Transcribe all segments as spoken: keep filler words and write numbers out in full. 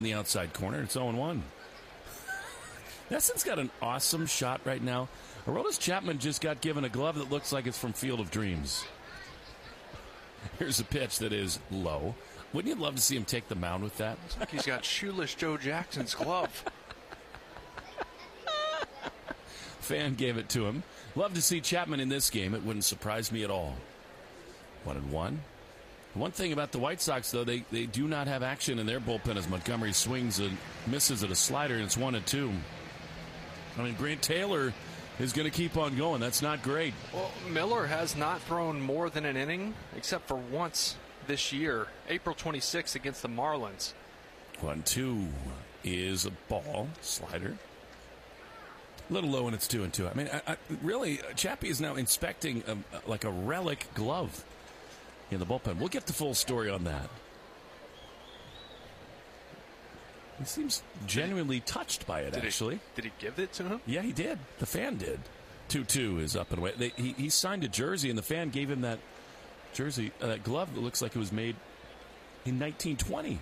the outside corner. It's oh and one. Nesson's got an awesome shot right now. Aroldis Chapman just got given a glove that looks like it's from Field of Dreams. Here's a pitch that is low. Wouldn't you love to see him take the mound with that? It's like he's got shoeless Joe Jackson's glove. Fan gave it to him. Love to see Chapman in this game. It wouldn't surprise me at all. One and one. One thing about the White Sox, though, they, they do not have action in their bullpen as Montgomery swings and misses at a slider, and it's one and two. I mean, Grant Taylor is going to keep on going. That's not great. Well, Miller has not thrown more than an inning, except for once this year, April twenty-sixth against the Marlins. One two is a ball slider. A little low, and it's two and two. I mean, I, I, really, Chappie is now inspecting a, like a relic glove in the bullpen. We'll get the full story on that. He seems genuinely touched by it, did actually. He, did he give it to him? Yeah, he did. The fan did. two two is up and away. They, he, he signed a jersey, and the fan gave him that jersey, uh, that glove that looks like it was made in nineteen twenty.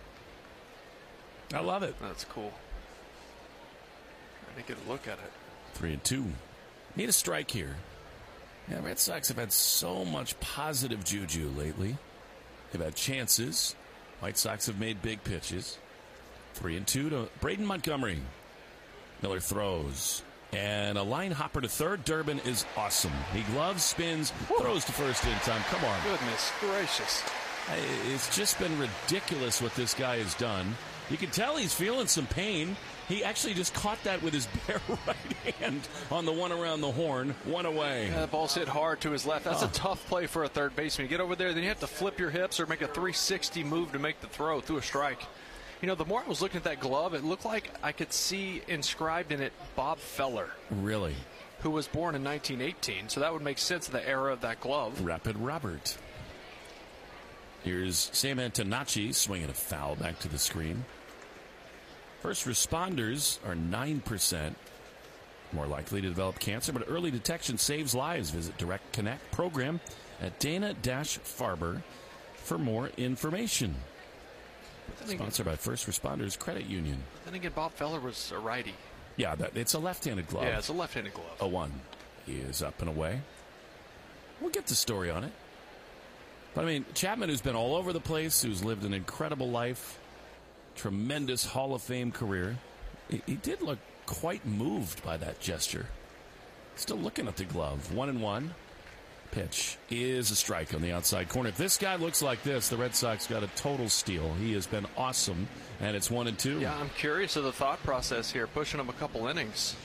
I love it. That's cool. I didn't get a look at it. Three and two. Need a strike here. Yeah, Red Sox have had so much positive juju lately. They've had chances. White Sox have made big pitches. Three and two to Braden Montgomery. Miller throws. And a line hopper to third. Durbin is awesome. He gloves, spins, Woo. throws to first in time. Come on. Goodness gracious. It's just been ridiculous what this guy has done. You can tell he's feeling some pain. He actually just caught that with his bare right hand on the one around the horn. One away. Yeah, the ball's hit hard to his left. That's oh. a tough play for a third baseman. You get over there, then you have to flip your hips or make a three sixty move to make the throw through a strike. You know, the more I was looking at that glove, it looked like I could see inscribed in it Bob Feller. Really? Who was born in nineteen eighteen, so that would make sense of the era of that glove. Rapid Robert. Here's Sam Antonacci swinging a foul back to the screen. First responders are nine percent more likely to develop cancer, but early detection saves lives. Visit Direct Connect program at Dana Farber for more information. Sponsored by First Responders Credit Union. Then again, Bob Feller was a righty. Yeah, that, it's a left-handed glove. Yeah, it's a left-handed glove. A one. He is up and away. We'll get the story on it. But, I mean, Chapman, who's been all over the place, who's lived an incredible life, tremendous Hall of Fame career, he, he did look quite moved by that gesture. Still looking at the glove. One and one. Pitch is a strike on the outside corner. If this guy looks like this, the Red Sox got a total steal. He has been awesome, and it's one and two. Yeah, I'm curious of the thought process here, pushing him a couple innings.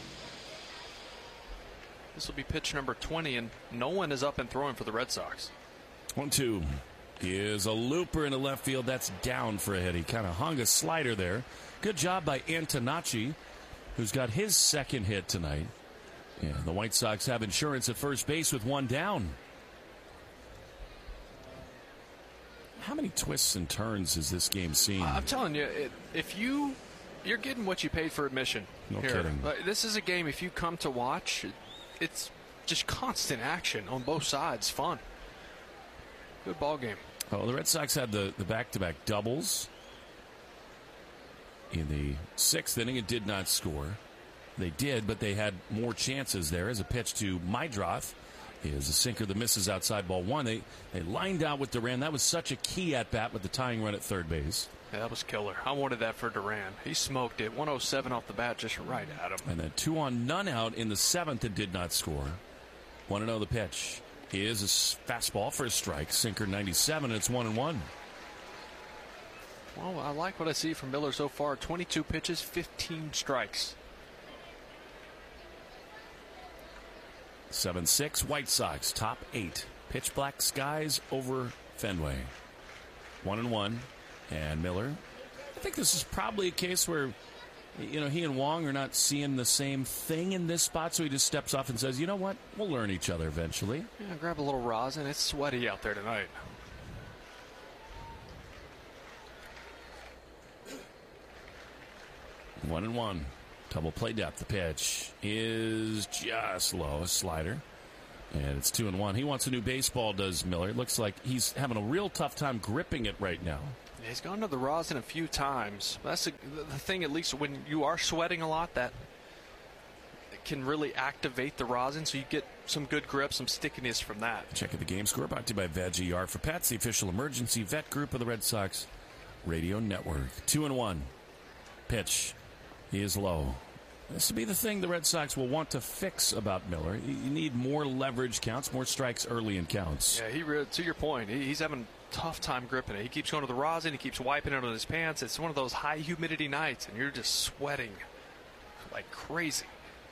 This will be pitch number twenty, and no one is up and throwing for the Red Sox. One two is a looper into left field. That's down for a hit. He kind of hung a slider there. Good job by Antonacci, who's got his second hit tonight. Yeah, the White Sox have insurance at first base with one down. How many twists and turns has this game seen? I'm telling you, it, if you, you're getting what you paid for admission. No here. kidding. Like, this is a game, if you come to watch, it, it's just constant action on both sides. Fun. Good ball game. Oh, the Red Sox had the, the back-to-back doubles. In the sixth inning, it did not score. They did, but they had more chances there. As a pitch to Mydroth is a sinker that misses outside ball one. They they lined out with Duran. That was such a key at-bat with the tying run at third base. Yeah, that was killer. I wanted that for Duran. He smoked it. one oh seven off the bat, just right at him. And then two on, none out in the seventh and did not score. one and oh the pitch is a fastball for a strike. Sinker ninety-seven, and it's one and one. Well, I like what I see from Miller so far. twenty-two pitches, fifteen strikes. seven six White Sox, top eight. Pitch black skies over Fenway. One and one. And Miller. I think this is probably a case where, you know, he and Wong are not seeing the same thing in this spot, so he just steps off and says, you know what, we'll learn each other eventually. Yeah, grab a little rosin. It's sweaty out there tonight. One and one. Double play depth. The pitch is just low. A slider. And it's two and one. He wants a new baseball, does Miller. It looks like he's having a real tough time gripping it right now. He's gone to the rosin a few times. That's a, the thing, at least when you are sweating a lot, that can really activate the rosin, so you get some good grip, some stickiness from that. Check out the game score brought to you by Veg E R for Pets, the official emergency vet group of the Red Sox Radio Network. Two and one. Pitch is low. This will be the thing the Red Sox will want to fix about Miller. You need more leverage counts, more strikes early in counts. Yeah, he re- to your point, he, he's having a tough time gripping it. He keeps going to the rosin, he keeps wiping it on his pants. It's one of those high humidity nights, and you're just sweating like crazy.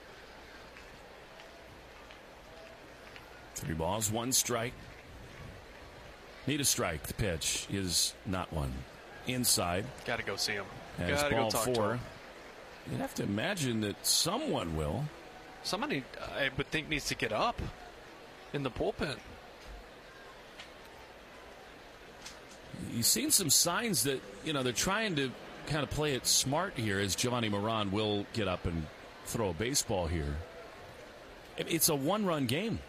Three balls, one strike. Need a strike. The pitch is not one. Inside. Got to go see him. And Got to ball go talk four. to him. You'd have to imagine that someone will. Somebody, I would think, needs to get up in the bullpen. You've seen some signs that, you know, they're trying to kind of play it smart here, as Giovanni Moran will get up and throw a baseball here. It's a one-run game.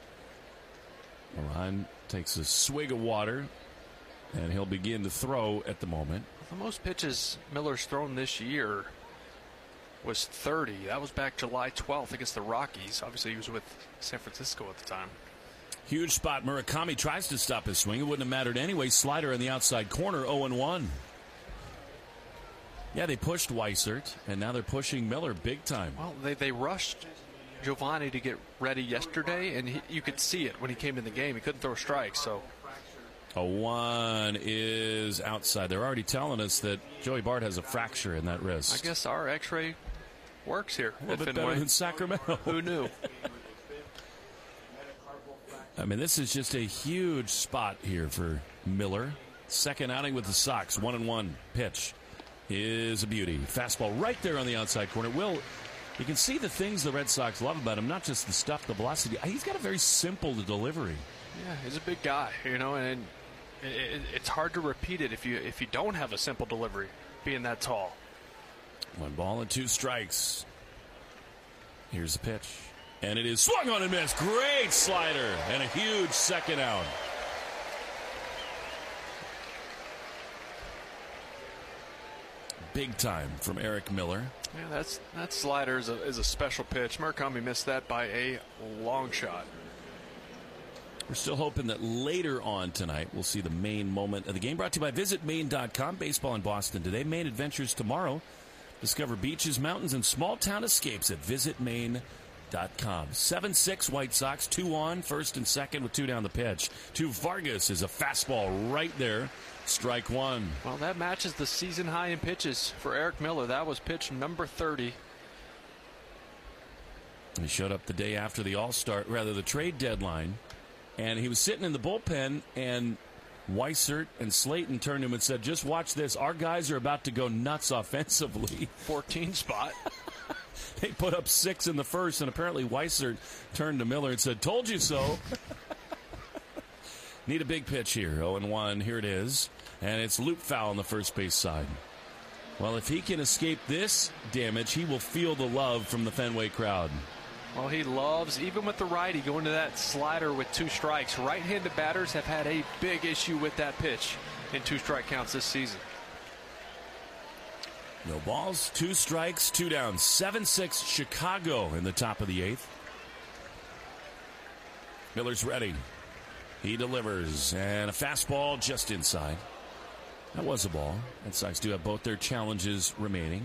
Moran takes a swig of water, and he'll begin to throw at the moment. The most pitches Miller's thrown this year was thirty. That was back July twelfth against the Rockies. Obviously, he was with San Francisco at the time. Huge spot. Murakami tries to stop his swing. It wouldn't have mattered anyway. Slider in the outside corner, oh and one. Yeah, they pushed Weissert, and now they're pushing Miller big time. Well, they, they rushed Giovanni to get ready yesterday, and he, you could see it when he came in the game. He couldn't throw strikes, so... A one is outside. They're already telling us that Joey Bart has a fracture in that wrist. I guess our x-ray works here. A little bit better than Sacramento. Who knew? I mean, this is just a huge spot here for Miller. Second outing with the Sox. One and one. Pitch is a beauty. Fastball right there on the outside corner. Will, you can see the things the Red Sox love about him, not just the stuff, the velocity. He's got a very simple delivery. Yeah, he's a big guy, you know, and it, it's hard to repeat it if you if you don't have a simple delivery, being that tall. One ball and two strikes. Here's the pitch. And it is swung on and missed. Great slider and a huge second out. Big time from Eric Miller. Yeah, that's that slider is a, is a special pitch. Murakami missed that by a long shot. We're still hoping that later on tonight we'll see the main moment of the game. Brought to you by Visit Maine dot com. Baseball in Boston today. Maine Adventures tomorrow. Discover beaches, mountains, and small-town escapes at Visit Maine dot com. seven six White Sox. Two on, first and second with two down the pitch. To Vargas is a fastball right there. Strike one. Well, that matches the season high in pitches for Eric Miller. That was pitch number thirty. He showed up the day after the All-Star, rather the trade deadline. And he was sitting in the bullpen, and Weissert and Slayton turned to him and said, just watch this. Our guys are about to go nuts offensively. fourteen spot. They put up six in the first, and apparently Weissert turned to Miller and said, told you so. Need a big pitch here. oh and one. Here it is. And it's loop foul on the first base side. Well, if he can escape this damage, he will feel the love from the Fenway crowd. Well, he loves, even with the righty, going to that slider with two strikes. Right-handed batters have had a big issue with that pitch in two strike counts this season. No balls, two strikes, two down. seven six Chicago in the top of the eighth. Miller's ready. He delivers, and a fastball just inside. That was a ball. Red Sox do have both their challenges remaining.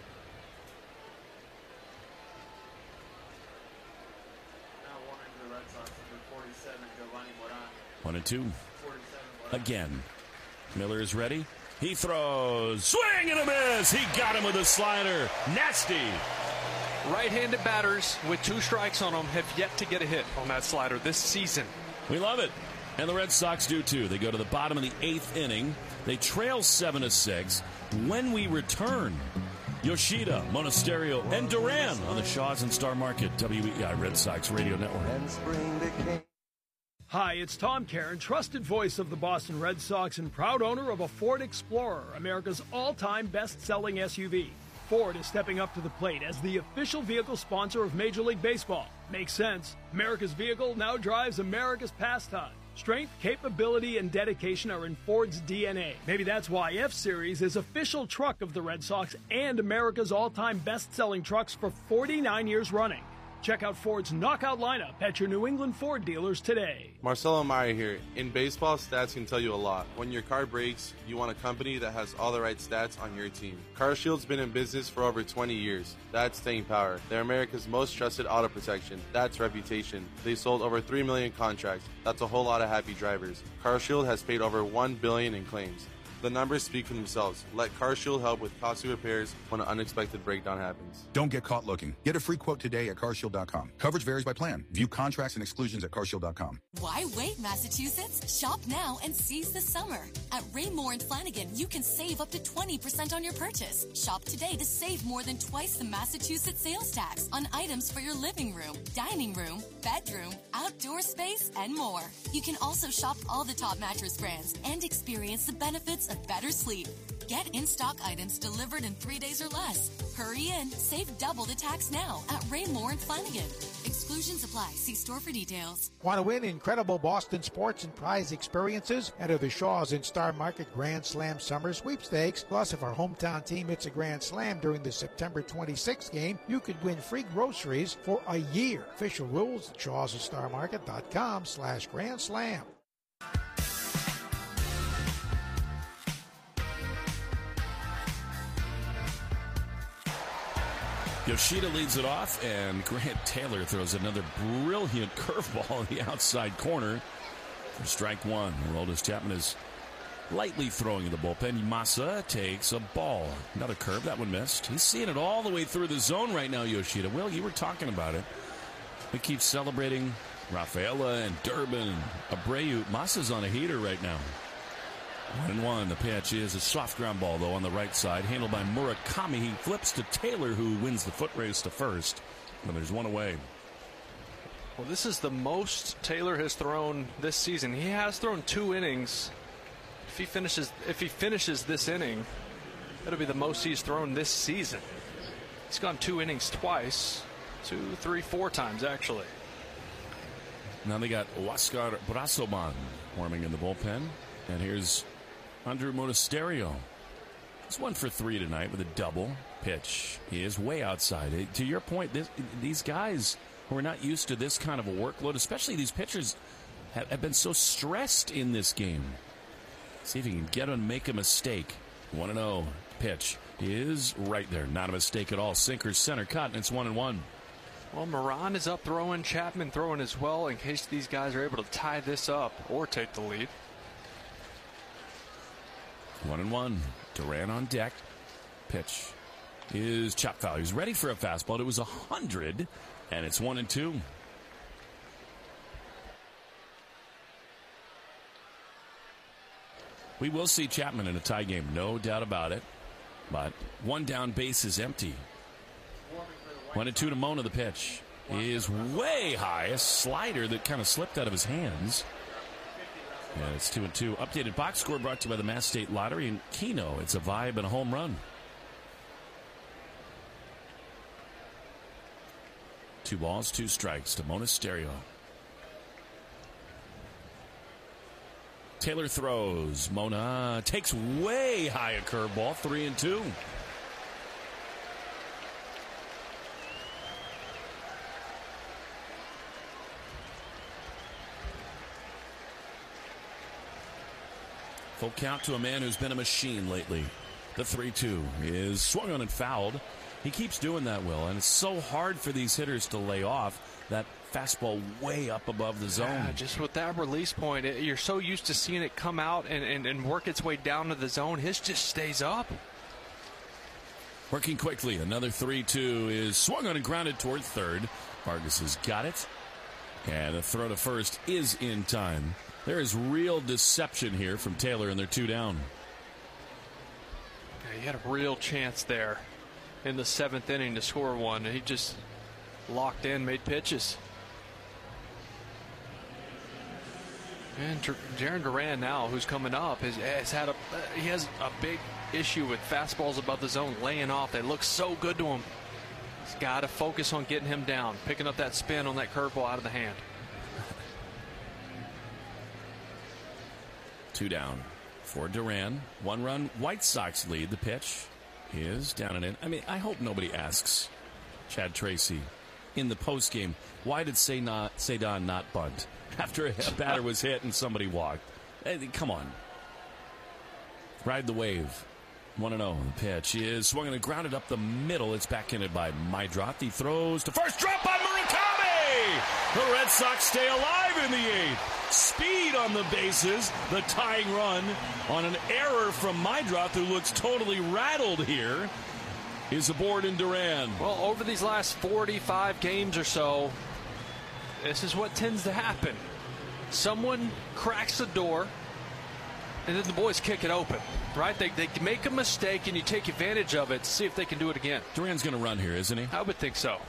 One and two. Again. Miller is ready. He throws. Swing and a miss. He got him with a slider. Nasty. Right-handed batters with two strikes on them have yet to get a hit on that slider this season. We love it. And the Red Sox do too. They go to the bottom of the eighth inning. They trail seven to six. When we return, Yoshida, Monasterio, and Duran on the Shaws and Star Market W E I Red Sox Radio Network. Hi, it's Tom Caron, trusted voice of the Boston Red Sox and proud owner of a Ford Explorer, America's all-time best-selling S U V. Ford is stepping up to the plate as the official vehicle sponsor of Major League Baseball. Makes sense. America's vehicle now drives America's pastime. Strength, capability, and dedication are in Ford's D N A. Maybe that's why F-Series is official truck of the Red Sox and America's all-time best-selling trucks for forty-nine years running. Check out Ford's knockout lineup at your New England Ford dealers today. Marcelo Meyer here. In baseball, stats can tell you a lot. When your car breaks, you want a company that has all the right stats on your team. CarShield's been in business for over twenty years. That's staying power. They're America's most trusted auto protection. That's reputation. They sold over three million contracts. That's a whole lot of happy drivers. CarShield has paid over one billion dollars in claims. The numbers speak for themselves. Let CarShield help with costly repairs when an unexpected breakdown happens. Don't get caught looking. Get a free quote today at car shield dot com. Coverage varies by plan. View contracts and exclusions at car shield dot com. Why wait, Massachusetts? Shop now and seize the summer. At Raymore and Flanagan, you can save up to twenty percent on your purchase. Shop today to save more than twice the Massachusetts sales tax on items for your living room, dining room, bedroom, outdoor space, and more. You can also shop all the top mattress brands and experience the benefits of better sleep. Get in-stock items delivered in three days or less. Hurry in, save double the tax now at Raymore and Flanagan. Exclusions apply. See store for details. Want to win incredible Boston sports and prize experiences? Enter the Shaw's in Star Market Grand Slam Summer Sweepstakes. Plus, if our hometown team hits a Grand Slam during the September twenty-sixth game, you could win free groceries for a year. Official rules at shaws and star market dot com slash Grand Slam. Yoshida leads it off, and Grant Taylor throws another brilliant curveball in the outside corner for strike one. Aroldis Chapman is lightly throwing in the bullpen. Masa takes a ball. Another curve. That one missed. He's seeing it all the way through the zone right now, Yoshida. Will, you were talking about it. He keeps celebrating Rafaela and Durbin and Abreu. Masa's on a heater right now. One and one. The pitch is a soft ground ball, though, on the right side, handled by Murakami. He flips to Taylor, who wins the foot race to first. And there's one away. Well, this is the most Taylor has thrown this season. He has thrown two innings. If he finishes, if he finishes this inning, that'll be the most he's thrown this season. He's gone two innings twice, two, three, four times actually. Now they got Huáscar Brazoban warming in the bullpen, and here's Andrew Monasterio. He's one for three tonight with a double. Pitch is way outside. To your point, this, these guys who are not used to this kind of a workload, especially these pitchers, have, have been so stressed in this game. See if he can get him and make a mistake. one and oh. Pitch is right there. Not a mistake at all. Sinker center cut, and it's one and one. Well, Moran is up throwing, Chapman throwing as well, in case these guys are able to tie this up or take the lead. One and one. Duran on deck. Pitch is chopped foul. He's ready for a fastball. It was a hundred, and it's one and two. We will see Chapman in a tie game, no doubt about it. But one down, base is empty. One and two to Mona. The pitch is way high. A slider that kind of slipped out of his hands. Yeah, it's two and two. Updated box score brought to you by the Mass State Lottery and Keno. It's a vibe and a home run. Two balls, two strikes to Monasterio. Taylor throws. Mona takes way high a curveball. Three and two. Full count to a man who's been a machine lately. The three two is swung on and fouled. He keeps doing that, Will, and it's so hard for these hitters to lay off that fastball way up above the zone. Yeah, just with that release point, it, you're so used to seeing it come out and, and, and work its way down to the zone. His just stays up. Working quickly. Another three two is swung on and grounded toward third. Vargas has got it. And the throw to first is in time. There is real deception here from Taylor, and they're two down. Yeah, he had a real chance there in the seventh inning to score one. He just locked in, made pitches. And Jarren Duran now, who's coming up, has, has had a he has a big issue with fastballs above the zone, laying off. They look so good to him. He's got to focus on getting him down, picking up that spin on that curveball out of the hand. Two down for Duran. One run, White Sox lead. The pitch is down and in. I mean, I hope nobody asks Chad Tracy in the postgame, why did Cedon not bunt after a batter was hit and somebody walked? Hey, come on. Ride the wave. one and oh. The pitch is swung and grounded up the middle. It's backhanded by Maedroth. He throws to first. Drop by Murakami! The Red Sox stay alive in the eighth. Speed on the bases. The tying run on an error from Maedroth, who looks totally rattled here, is aboard in Duran. Well, over these last forty-five games or so, this is what tends to happen. Someone cracks the door, and then the boys kick it open, right? They, they make a mistake, and you take advantage of it to see if they can do it again. Duran's going to run here, isn't he? I would think so.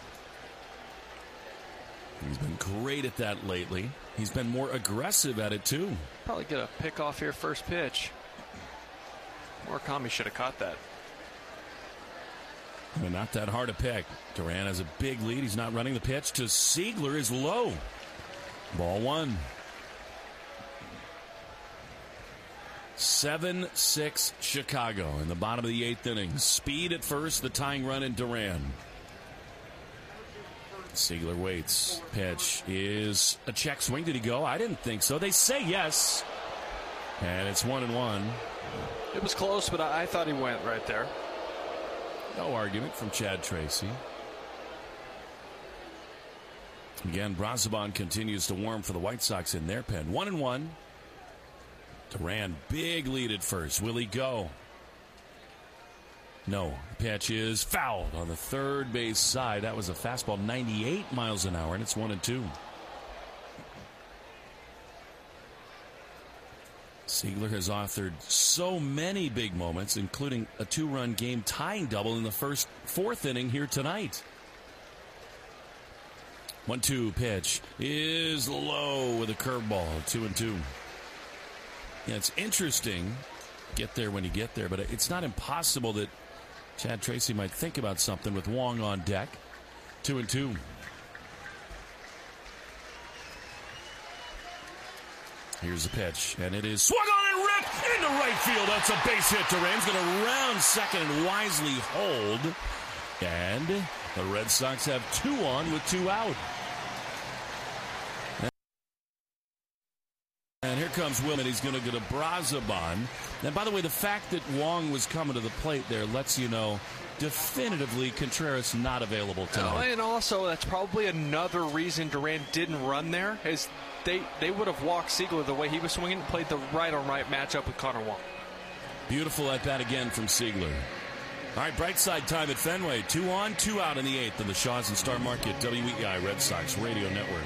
He's been great at that lately. He's been more aggressive at it, too. Probably get a pick off here first pitch. Murakami should have caught that. I mean, not that hard to pick. Duran has a big lead. He's not running. The pitch to Siegler is low. Ball one. seven six Chicago in the bottom of the eighth inning. Speed at first, the tying run in Duran. Siegler waits. Pitch is a check swing. Did he go? I didn't think so. They say yes. And it's one and one. It was close, but I, I thought he went right there. No argument from Chad Tracy. Again, Brazoban continues to warm for the White Sox in their pen. One and one. Duran, big lead at first. Will he go? No. Pitch is fouled on the third base side. That was a fastball, ninety-eight miles an hour, and it's one and two. Siegler has authored so many big moments, including a two-run game tying double in the first fourth inning here tonight. one two pitch is low with a curveball. Two and two. Yeah, it's interesting. Get there when you get there, but it's not impossible that Chad Tracy might think about something with Wong on deck. Two and two. Here's the pitch, and it is swung on and ripped into right field. That's a base hit. Duran's going to round second and wisely hold. And the Red Sox have two on with two out. And here comes Wilman. He's going to go to Brazoban. And by the way, the fact that Wong was coming to the plate there lets you know definitively Contreras not available tonight. Oh, and also, that's probably another reason Duran didn't run there, is they, they would have walked Siegler the way he was swinging and played the right-on-right matchup with Connor Wong. Beautiful at bat again from Siegler. All right, bright side time at Fenway. Two on, two out in the eighth in the Shaws and Star Market W E I Red Sox Radio Network.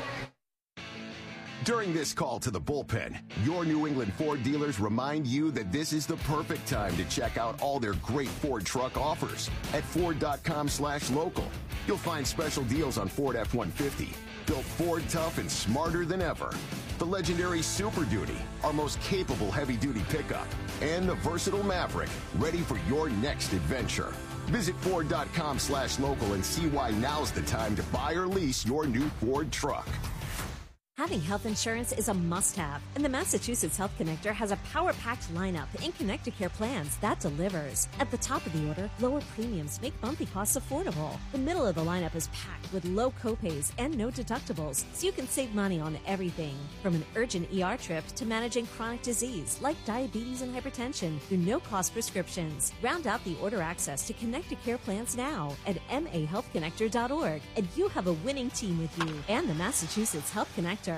During this call to the bullpen, your New England Ford dealers remind you that this is the perfect time to check out all their great Ford truck offers at Ford.com slash local. You'll find special deals on Ford F one fifty, built Ford tough and smarter than ever. The legendary Super Duty, our most capable heavy-duty pickup, and the versatile Maverick, ready for your next adventure. Visit Ford.com slash local and see why now's the time to buy or lease your new Ford truck. Having health insurance is a must-have, and the Massachusetts Health Connector has a power-packed lineup in Connect-A-Care plans that delivers. At the top of the order, lower premiums make monthly costs affordable. The middle of the lineup is packed with low copays and no deductibles, so you can save money on everything, from an urgent E R trip to managing chronic disease like diabetes and hypertension through no-cost prescriptions. Round out the order access to Connect-A-Care plans now at M A health connector dot org, and you have a winning team with you and the Massachusetts Health Connector.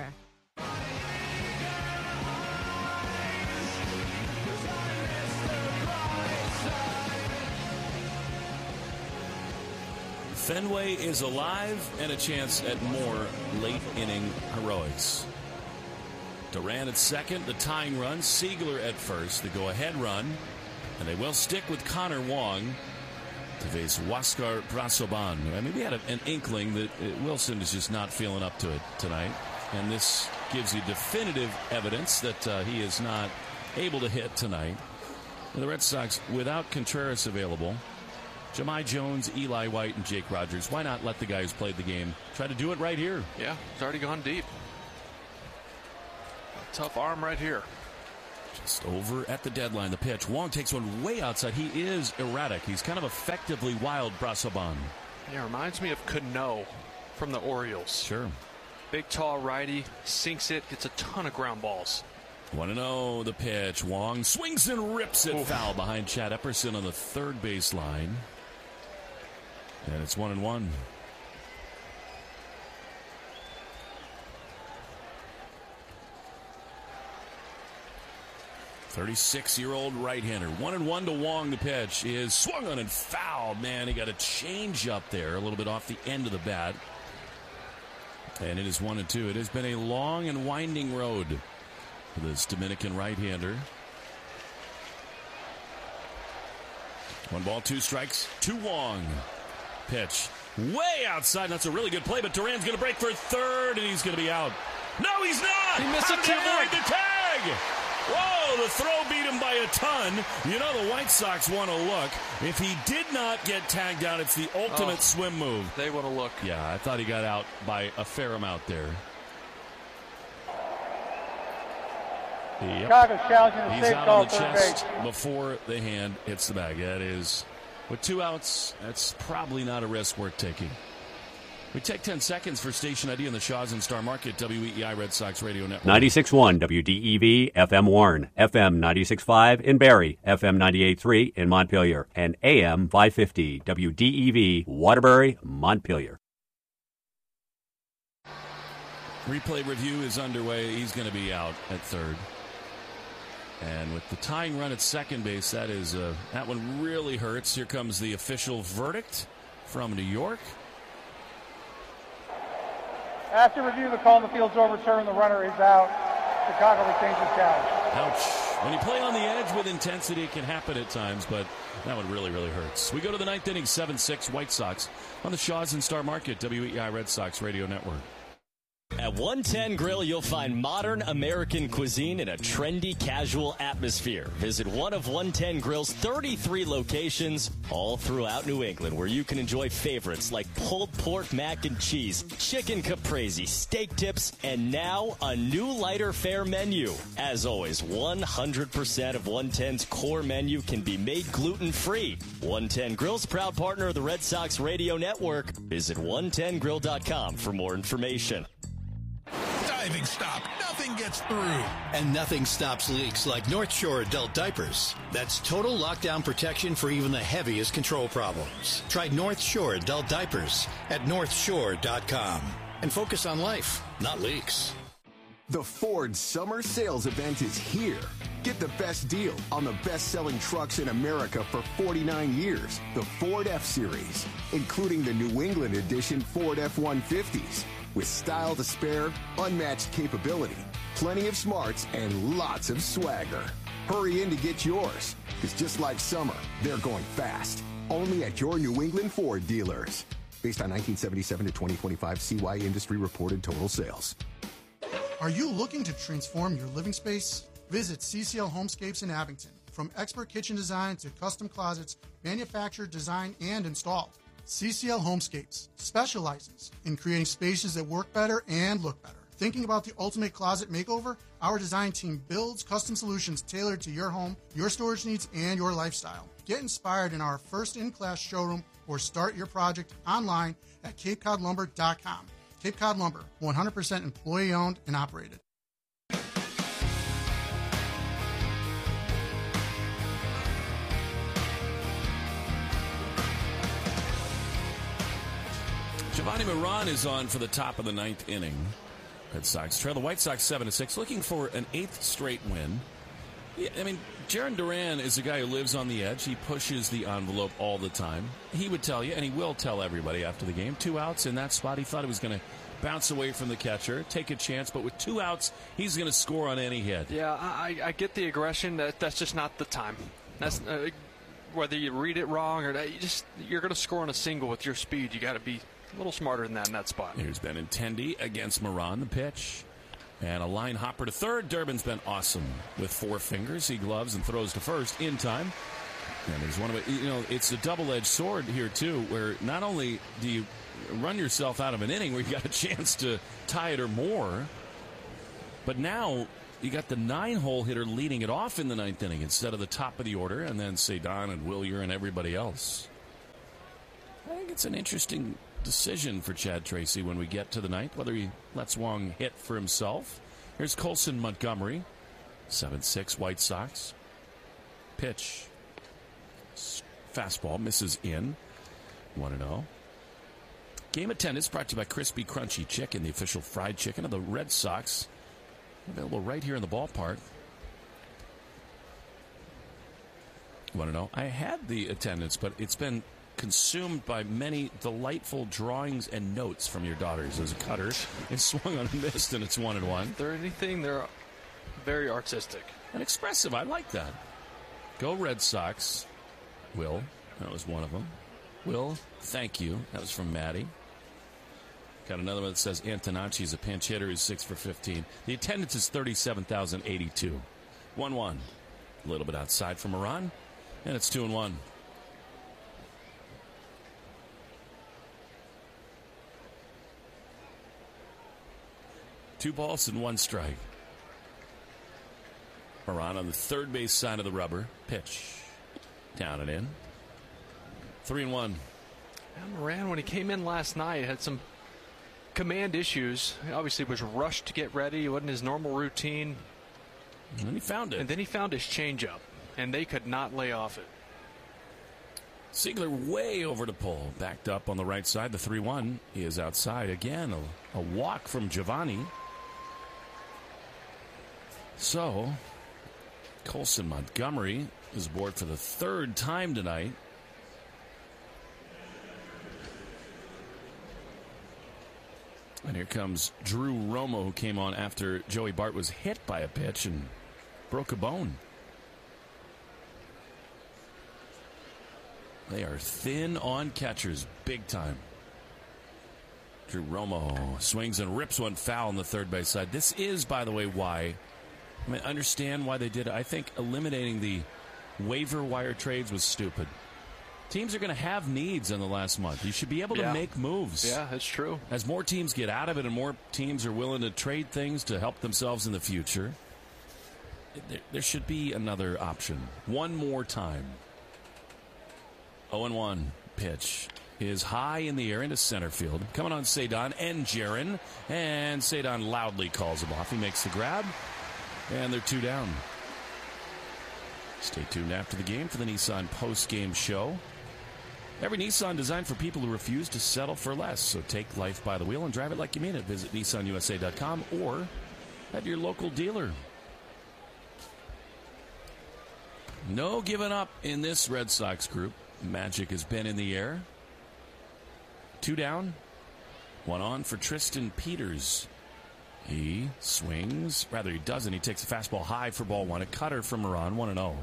Fenway is alive and a chance at more late inning heroics. Duran at second, the tying run. Siegler at first, the go-ahead run. And they will stick with Connor Wong to face Huáscar Brazoban. I mean, we had a, an inkling that uh, Wilson is just not feeling up to it tonight. And this gives you definitive evidence that uh, he is not able to hit tonight. And the Red Sox, without Contreras available, Jahmai Jones, Eli White, and Jake Rogers. Why not let the guy who's played the game try to do it right here? Yeah, it's already gone deep. A tough arm right here. Just over at the deadline, the pitch. Wong takes one way outside. He is erratic. He's kind of effectively wild, Brasoban. Yeah, reminds me of Cano from the Orioles. Sure. Big, tall righty, sinks it, gets a ton of ground balls. one and oh, the pitch. Wong swings and rips it Oof. foul behind Chad Epperson on the third base line. And it's one and one. thirty-six-year-old right-hander. One and one to Wong. The pitch is swung on and fouled. Man, he got a change up there, a little bit off the end of the bat. And it is one and two. It has been a long and winding road for this Dominican right-hander. One ball, two strikes, to Wong. Pitch way outside. That's a really good play, but Duran's going to break for third, and he's going to be out. No, he's not. He missed How a did he avoid tag. the tag? Whoa, the throw beat him by a ton. You know the White Sox want to look. If he did not get tagged out, it's the ultimate Oh, swim move. They want to look. Yeah, I thought he got out by a fair amount there. Yep. Chicago's challenging the He's safe out call on the third chest base. before the hand hits the bag. That is, with two outs, that's probably not a risk worth taking. We take ten seconds for station I D in the Shaw's and Star Market, W E E I Red Sox Radio Network. ninety-six point one W D E V, F M Warren, F M ninety-six point five in Barrie, F M ninety-eight point three in Montpelier, and A M five fifty W D E V, Waterbury, Montpelier. Replay review is underway. He's going to be out at third. And with the tying run at second base, that is uh, that one really hurts. Here comes the official verdict from New York. After review, the call in the field's overturned. The runner is out. Chicago retains the challenge. Ouch. When you play on the edge with intensity, it can happen at times, but that one really, really hurts. We go to the ninth inning, seven six White Sox on the Shaw's and Star Market, W E E I Red Sox Radio Network. At one ten Grill, you'll find modern American cuisine in a trendy, casual atmosphere. Visit one of one ten Grill's thirty-three locations all throughout New England, where you can enjoy favorites like pulled pork mac and cheese, chicken caprese, steak tips, and now a new lighter fare menu. As always, one hundred percent of one ten's core menu can be made gluten-free. one ten Grill's proud partner of the Red Sox Radio Network. Visit one ten grill dot com for more information. Diving stop. Nothing gets through. And nothing stops leaks like North Shore adult diapers. That's total lockdown protection for even the heaviest control problems. Try North Shore adult diapers at north shore dot com. And focus on life, not leaks. The Ford Summer Sales Event is here. Get the best deal on the best-selling trucks in America for forty-nine years. The Ford F-Series, including the New England edition Ford F one fifties. With style to spare, unmatched capability, plenty of smarts, and lots of swagger. Hurry in to get yours, because just like summer, they're going fast. Only at your New England Ford dealers. Based on nineteen seventy-seven to twenty twenty-five C Y industry reported total sales. Are you looking to transform your living space? Visit C C L Homescapes in Abington. From expert kitchen design to custom closets, manufactured, designed, and installed. C C L Homescapes specializes in creating spaces that work better and look better. Thinking about the ultimate closet makeover? Our design team builds custom solutions tailored to your home, your storage needs, and your lifestyle. Get inspired in our first in-class showroom or start your project online at cape cod lumber dot com. Cape Cod Lumber, one hundred percent employee-owned and operated. Giovanni Moran is on for the top of the ninth inning. Red Sox trail the White Sox seven to six, looking for an eighth straight win. Yeah, I mean, Jarren Duran is a guy who lives on the edge. He pushes the envelope all the time. He would tell you, and he will tell everybody after the game, two outs in that spot. He thought he was going to bounce away from the catcher, take a chance, but with two outs, he's going to score on any hit. Yeah, I, I get the aggression. That that's just not the time. That's uh, whether you read it wrong or not, you just you're going to score on a single with your speed. You got to be a little smarter than that in that spot. Here's Benintendi against Moran, the pitch. And a line hopper to third. Durbin's been awesome with four fingers. He gloves and throws to first in time. And there's one of it. You know, it's a double-edged sword here, too, where not only do you run yourself out of an inning where you got a chance to tie it or more, but now you got the nine-hole hitter leading it off in the ninth inning instead of the top of the order, and then Cedon and Willier and everybody else. I think it's an interesting decision for Chad Tracy when we get to the ninth, whether he lets Wong hit for himself. Here's Colson Montgomery, seven six White Sox. Pitch. Fastball misses in. one and oh. Game attendance brought to you by Crispy Crunchy Chicken, the official fried chicken of the Red Sox. Available right here in the ballpark. one and oh. I had the attendance, but it's been consumed by many delightful drawings and notes from your daughters. As a cutter, it swung on and missed, and it's one and one. If they're anything, they're very artistic and expressive. I like that. Go Red Sox. Will, that was one of them. Will, thank you. That was from Maddie. Got another one that says Antonacci's a pinch hitter who's six for fifteen. The attendance is thirty-seven thousand eighty-two. one one. A little bit outside from Iran, and it's two and one. Two balls and one strike. Moran on the third base side of the rubber. Pitch. Down and in. Three and one. And Moran, when he came in last night, had some command issues. He obviously was rushed to get ready. It wasn't his normal routine. And then he found it. And then he found his changeup, and they could not lay off it. Ziegler way over the pole. Backed up on the right side. The three one is outside. Again, a, a walk from Giovanni. So, Colson Montgomery is aboard for the third time tonight. And here comes Drew Romo, who came on after Joey Bart was hit by a pitch and broke a bone. They are thin on catchers, big time. Drew Romo swings and rips one foul on the third base side. This is, by the way, why... I mean, understand why they did it. I think eliminating the waiver wire trades was stupid. Teams are going to have needs in the last month. You should be able to yeah. make moves. Yeah, that's true. As more teams get out of it and more teams are willing to trade things to help themselves in the future, there, there should be another option. One more time. oh and one pitch is high in the air into center field. Coming on Cedon and Jaron. And Cedon loudly calls him off. He makes the grab. And they're two down. Stay tuned after the game for the Nissan post-game show. Every Nissan designed for people who refuse to settle for less. So take life by the wheel and drive it like you mean it. Visit Nissan U S A dot com or at your local dealer. No giving up in this Red Sox group. Magic has been in the air. Two down. One on for Tristan Peters. He swings. Rather, he doesn't. He takes a fastball high for ball one. A cutter from Moran, one and oh.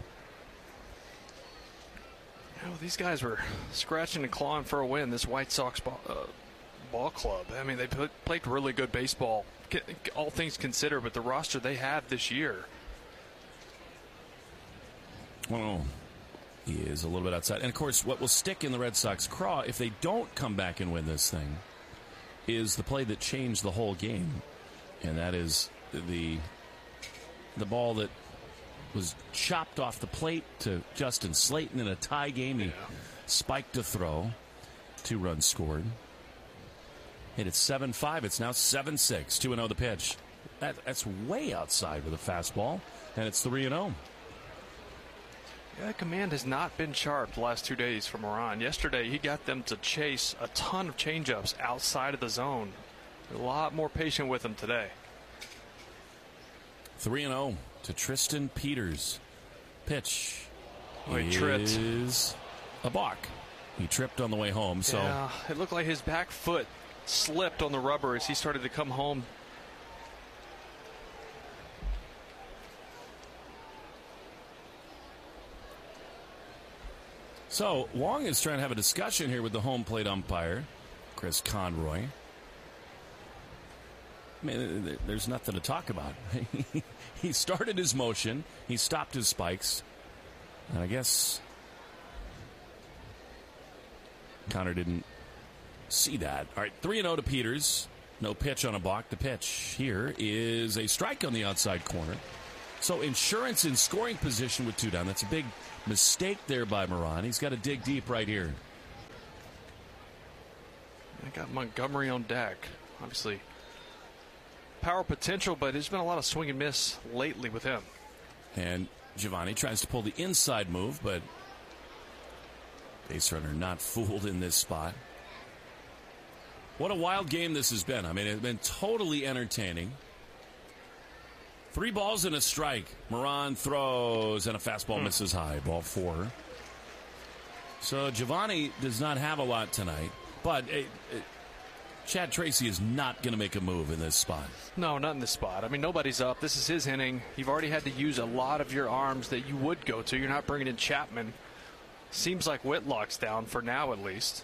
Oh, these guys were scratching and clawing for a win, this White Sox ball, uh, ball club. I mean, they put, played really good baseball, all things considered, but the roster they have this year. Oh, he is a little bit outside. And, of course, what will stick in the Red Sox craw if they don't come back and win this thing is the play that changed the whole game. And that is the the ball that was chopped off the plate to Justin Slayton in a tie game. He yeah. spiked a throw. Two runs scored. Hit it seven five. It's now seven six. two and oh the pitch. That, that's way outside with a fastball. And it's three and oh. Yeah, command has not been sharp the last two days for Moran. Yesterday, he got them to chase a ton of changeups outside of the zone. A lot more patient with him today. three and oh to Tristan Peters. Pitch oh, he tripped. Is a balk. He tripped on the way home. So yeah, it looked like his back foot slipped on the rubber as he started to come home. So Wong is trying to have a discussion here with the home plate umpire, Chris Conroy. I mean, there's nothing to talk about. He started his motion. He stopped his spikes. And I guess Connor didn't see that. All right, three and oh to Peters. No pitch on a balk. The pitch here is a strike on the outside corner. So Insurance in scoring position with two down. That's a big mistake there by Moran. He's got to dig deep right here. I got Montgomery on deck. Obviously, power potential, but there's been a lot of swing and miss lately with him. And Giovanni tries to pull the inside move, but base runner not fooled in this spot. What a wild game this has been. I mean, it's been totally entertaining. Three balls and a strike. Moran throws, and a fastball mm. misses high. Ball four. So Giovanni does not have a lot tonight, but it, it, Chad Tracy is not going to make a move in this spot. No, not in this spot. I mean, nobody's up. This is his inning. You've already had to use a lot of your arms that you would go to. You're not bringing in Chapman. Seems like Whitlock's down for now, at least.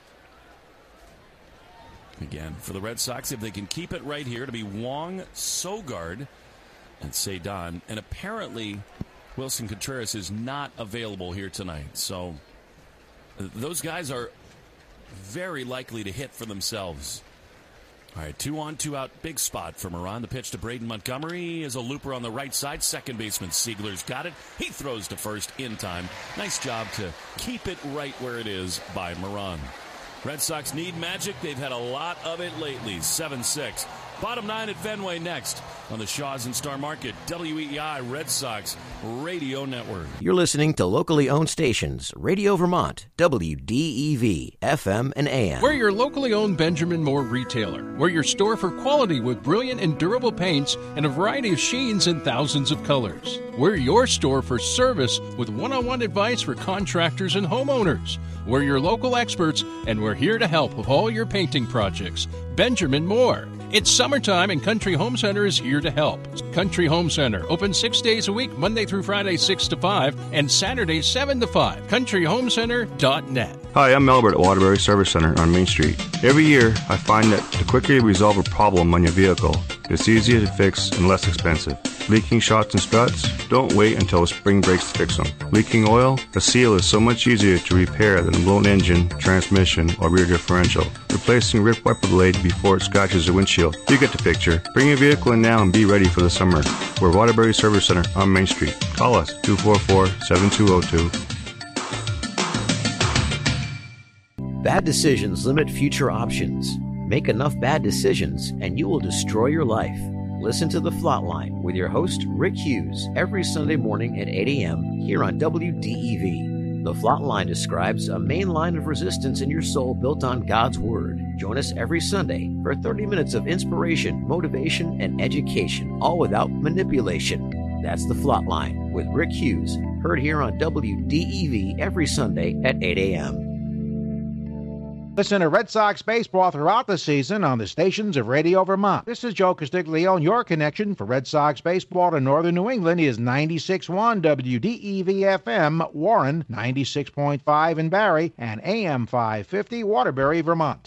Again, for the Red Sox, if they can keep it right here, to be Wong, Sogard, and Cedon. And apparently, Wilson Contreras is not available here tonight. So those guys are very likely to hit for themselves. All right, two on, two out, big spot for Moran. The pitch to Braden Montgomery is a looper on the right side. Second baseman Siegler's got it. He throws to first in time. Nice job to keep it right where it is by Moran. Red Sox need magic. They've had a lot of it lately. seven six. Bottom nine at Fenway next on the Shaw's and Star Market W E E I Red Sox Radio Network. You're listening to locally owned stations, Radio Vermont, W D E V, F M and A M. We're your locally owned Benjamin Moore retailer. We're your store for quality with brilliant and durable paints and a variety of sheens and thousands of colors. We're your store for service with one-on-one advice for contractors and homeowners. We're your local experts, and we're here to help with all your painting projects. Benjamin Moore. It's summertime, and Country Home Center is here to help. Country Home Center, open six days a week, Monday through Friday, six to five, and Saturday, seven to five. country home center dot net. Hi, I'm Melbert at Waterbury Service Center on Main Street. Every year, I find that the quicker you resolve a problem on your vehicle, it's easier to fix and less expensive. Leaking shocks and struts? Don't wait until the spring breaks to fix them. Leaking oil? A seal is so much easier to repair than a blown engine, transmission, or rear differential. Replacing ripped wiper blade before it scratches the windshield. You get the picture. Bring your vehicle in now and be ready for the summer. We're Waterbury Service Center on Main Street. Call us, two four four, seven two zero two. Bad decisions limit future options. Make enough bad decisions and you will destroy your life. Listen to The Flatline with your host, Rick Hughes, every Sunday morning at eight a.m. here on W D E V. The Flatline describes a main line of resistance in your soul built on God's Word. Join us every Sunday for thirty minutes of inspiration, motivation, and education, all without manipulation. That's The Flatline with Rick Hughes, heard here on W D E V every Sunday at eight a.m. Listen to Red Sox baseball throughout the season on the stations of Radio Vermont. This is Joe Castiglione, and your connection for Red Sox baseball to northern New England is ninety-six point one W D E V F M, Warren, ninety-six point five in Barrie, and A M five fifty, Waterbury, Vermont.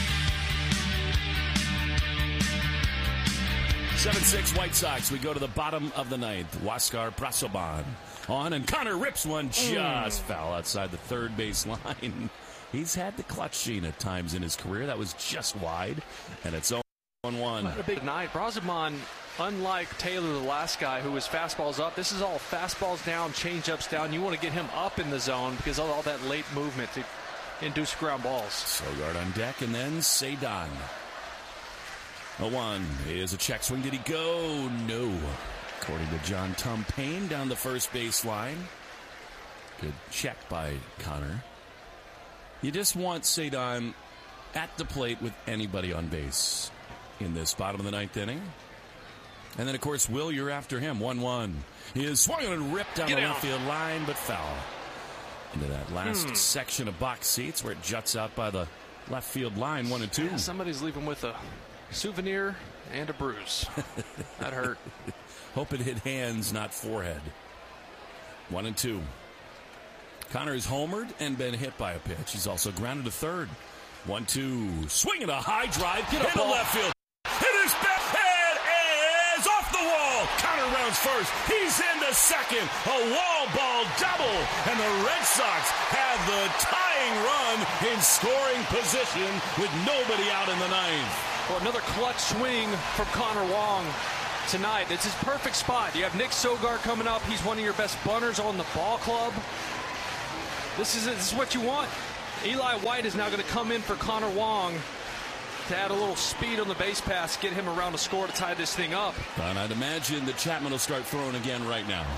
seven six White Sox. We go to the bottom of the ninth. Huascar Brazoban on, and Connor rips one just mm. foul outside the third base line. He's had the clutch gene at times in his career. That was just wide, and it's oh one one. What a big night. Brazoban, unlike Taylor, the last guy who was fastballs up, this is all fastballs down, changeups down. You want to get him up in the zone because of all that late movement to induce ground balls. Sogard on deck, and then Cedon. oh one is a check swing. Did he go? No. According to John Tom Payne down the first base line. Good check by Connor. You just want Cedon at the plate with anybody on base in this bottom of the ninth inning. And then, of course, Will, you're after him. one one. He is swung and ripped down Get the out. left field line, but foul. Into that last hmm. section of box seats where it juts out by the left field line, one and two. Yeah, somebody's leaving with a souvenir and a bruise. That hurt. Hope it hit hands, not forehead. One and two. Connor is homered and been hit by a pitch. He's also grounded to third. One two. Swinging a high drive. Get into left field. Hit his back head is off the wall. Connor rounds first. He's into second. A wall ball double. And the Red Sox have the tying run in scoring position with nobody out in the ninth. Well, another clutch swing from Connor Wong tonight. It's his perfect spot. You have Nick Sogard coming up. He's one of your best bunters on the ball club. This is, this is what you want. Eli White is now going to come in for Connor Wong to add a little speed on the base pass, get him around to score to tie this thing up. And I'd imagine that Chapman will start throwing again right now.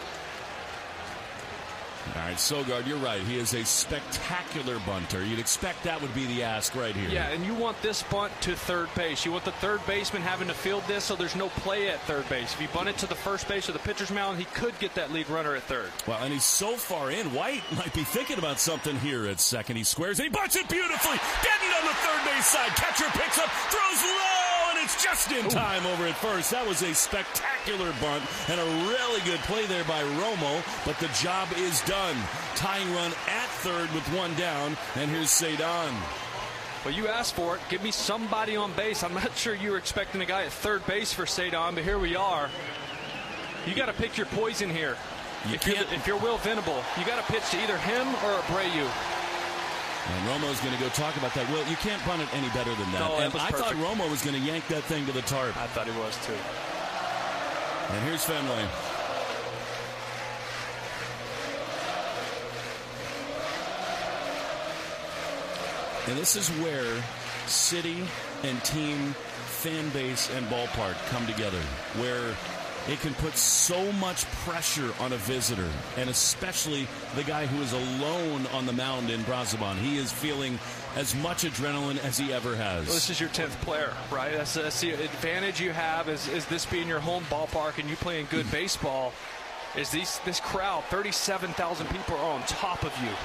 All right, Sogard, you're right. He is a spectacular bunter. You'd expect that would be the ask right here. Yeah, and you want this bunt to third base. You want the third baseman having to field this so there's no play at third base. If you bunt it to the first base or the pitcher's mound, he could get that lead runner at third. Well, and he's so far in. White might be thinking about something here at second. He squares, and he bunts it beautifully. Getting on the third base side. Catcher picks up, throws low, and it's just in time over at first. That was a spectacular bunt and a really good play there by Romo, but the job is done. Tying run at third with one down, and here's Cedon. Well, you asked for it. Give me somebody on base. I'm not sure you were expecting a guy at third base for Cedon, but here we are. You got to pick your poison here. You if, you're, if you're Will Venable, you got to pitch to either him or Abreu. And Romo's going to go talk about that. Will, you can't bunt it any better than that. No, and that I perfect. thought Romo was going to yank that thing to the tarp. I thought he was too. And here's Fenway. And this is where city and team, fan base, and ballpark come together, where it can put so much pressure on a visitor, and especially the guy who is alone on the mound in Brazoban. He is feeling as much adrenaline as he ever has. Well, this is your tenth player, right? That's, that's the advantage you have is, is this being your home ballpark and you playing good baseball, is these, this crowd, thirty-seven thousand people are on top of you.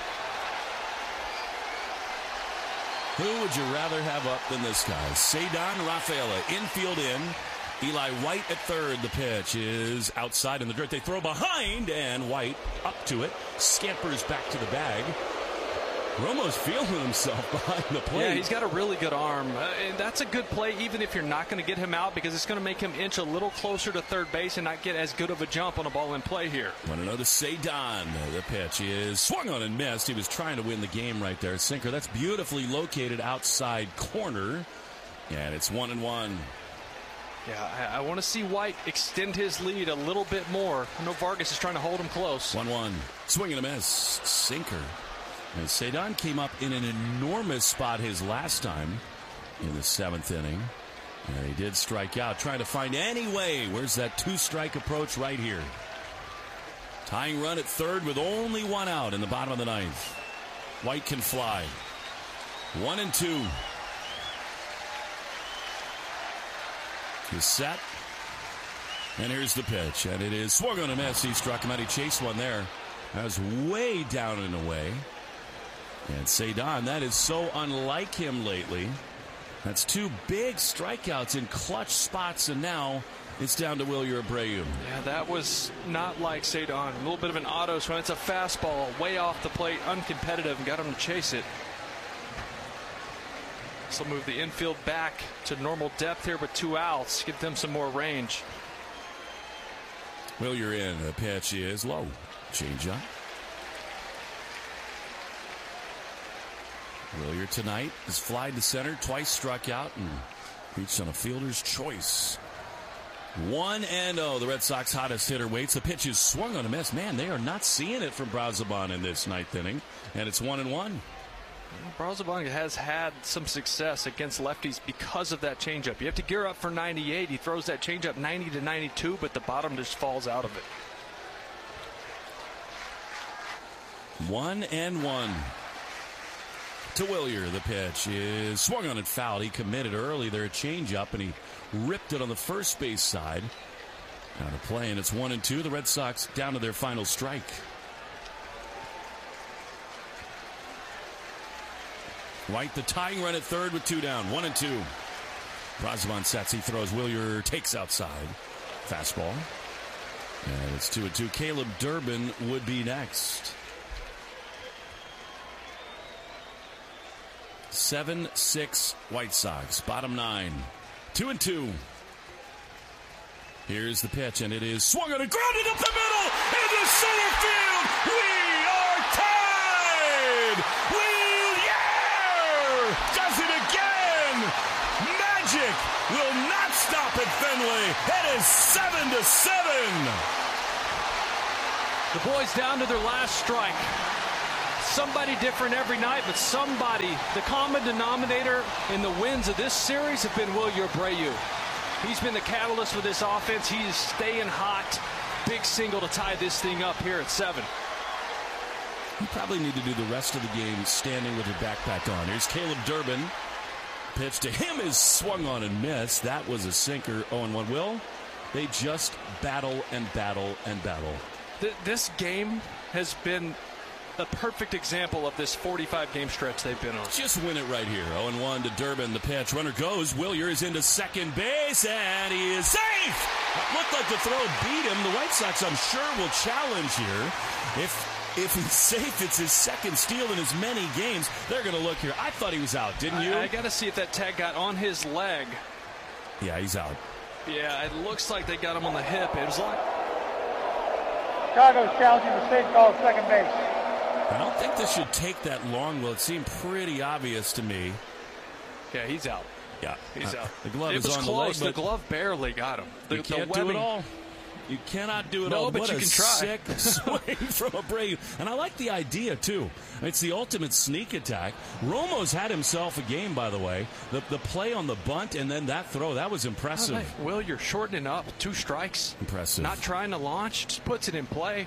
Who would you rather have up than this guy? Cedon Rafaela, infield in. Eli White at third. The pitch is outside in the dirt. They throw behind, and White up to it. Scampers back to the bag. Romo's feeling himself behind the plate. Yeah, he's got a really good arm. Uh, and that's a good play, even if you're not going to get him out, because it's going to make him inch a little closer to third base and not get as good of a jump on a ball in play here. Want to know the Cedon. The pitch is swung on and missed. He was trying to win the game right there. Sinker, that's beautifully located outside corner. And it's one and one. Yeah, I, I want to see White extend his lead a little bit more. I know Vargas is trying to hold him close. one one. Swing and a miss. Sinker. And Cedon came up in an enormous spot his last time in the seventh inning. And he did strike out, trying to find any way. Where's that two-strike approach right here? Tying run at third with only one out in the bottom of the ninth. White can fly. One and two. He's set. And here's the pitch. And it is swung on a miss. He struck him out. He chased one there. That was way down and away. And Cedon, that is so unlike him lately. That's two big strikeouts in clutch spots, and now it's down to Wilyer Abreu. Yeah, that was not like Cedon. A little bit of an auto swing. It's a fastball way off the plate, uncompetitive, and got him to chase it. This will move the infield back to normal depth here with two outs. Give them some more range. Wilyer in. The pitch is low. Change up. Wilyer tonight has flied to center, twice struck out, and reached on a fielder's choice. one and oh, the Red Sox hottest hitter waits. The pitch is swung on a miss. Man, they are not seeing it from Brazoban in this ninth inning, and it's one and one. Brazoban has had some success against lefties because of that changeup. You have to gear up for ninety-eight. He throws that changeup ninety to ninety-two, but the bottom just falls out of it. One and one. To Wilyer, the pitch is swung on and fouled. He committed early there, a changeup, and he ripped it on the first base side. Out of play, and it's one and two. The Red Sox down to their final strike. White, the tying run at third with two down. One and two. Brazoban sets. He throws. Wilyer takes outside. Fastball. And it's two and two. Caleb Durbin would be next. seven six White Sox. Bottom nine. Two and two. Here's the pitch, and it is swung on and grounded up the middle into center field. We are tied. Wilyer does it again. Magic Finley. It is seven to seven. The boys down to their last strike. Somebody different every night, but somebody. The common denominator in the wins of this series have been Wilyer Abreu. He's been the catalyst for this offense. He is staying hot. Big single to tie this thing up here at seven. You probably need to do the rest of the game standing with your backpack on. Here's Caleb Durbin. Pitch to him is swung on and missed. That was a sinker. oh and one. Will, they just battle and battle and battle. Th- this game has been a perfect example of this forty-five game stretch they've been on. Just win it right here. oh and one to Durbin. The pitch. Runner goes. Wilyer is into second base, and he is safe. It looked like the throw beat him. The White Sox, I'm sure, will challenge here. If if he's safe, it's his second steal in as many games. They're going to look here. I thought he was out, didn't you? I, I got to see if that tag got on his leg. Yeah, he's out. Yeah, it looks like they got him on the hip. It was like Chicago's challenging the safe call at second base. I don't think this should take that long. Well, it seemed pretty obvious to me. Yeah, he's out. Yeah, he's uh, out. The glove it is was on close. the leg. The glove barely got him. The, you can't the do it all. You cannot do it no, all. but what you a can try. Sick swing from Abreu. And I like the idea, too. It's the ultimate sneak attack. Romo's had himself a game, by the way. The the play on the bunt and then that throw, that was impressive. Right. Will, you're shortening up. Two strikes. Impressive. Not trying to launch. Just puts it in play.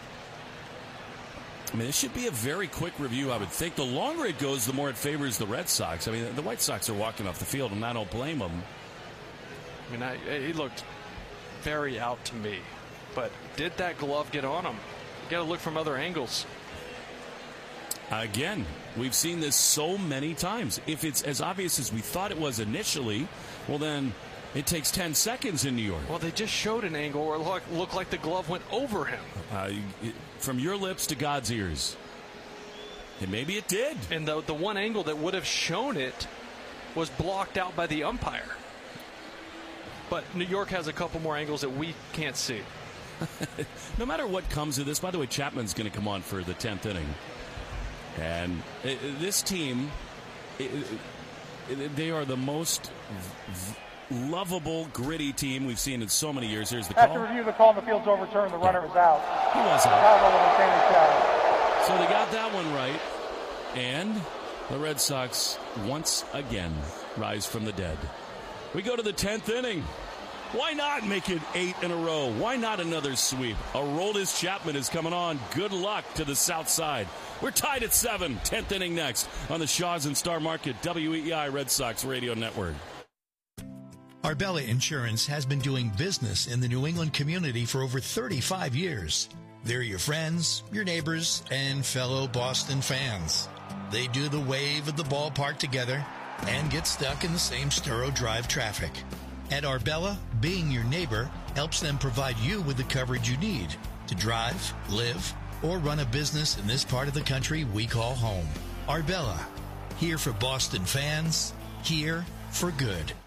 I mean, this should be a very quick review, I would think. The longer it goes, the more it favors the Red Sox. I mean, the White Sox are walking off the field, and I don't blame them. I mean, I, he looked very out to me. But did that glove get on him? You got to look from other angles. Again, we've seen this so many times. If it's as obvious as we thought it was initially, well, then it takes ten seconds in New York. Well, they just showed an angle where it looked, looked like the glove went over him. Uh, it, from your lips to God's ears. And maybe it did. And the, the one angle that would have shown it was blocked out by the umpire. But New York has a couple more angles that we can't see. No matter what comes of this, by the way, Chapman's going to come on for the tenth inning. And it, this team, it, it, they are the most v- lovable, gritty team we've seen in so many years. Here's the call. After review, the call in the field's overturned. The runner is out. He was out. Chicago will retain his challenge. So they got that one right. And the Red Sox, once again, rise from the dead. We go to the tenth inning. Why not make it eight in a row? Why not another sweep? Aroldis Chapman is coming on. Good luck to the South Side. We're tied at seven. tenth inning next on the Shaws and Star Market W E E I Red Sox Radio Network. Arbella Insurance has been doing business in the New England community for over thirty-five years. They're your friends, your neighbors, and fellow Boston fans. They do the wave at the ballpark together and get stuck in the same Sturo Drive traffic. At Arbella, being your neighbor helps them provide you with the coverage you need to drive, live, or run a business in this part of the country we call home. Arbella, here for Boston fans, here for good.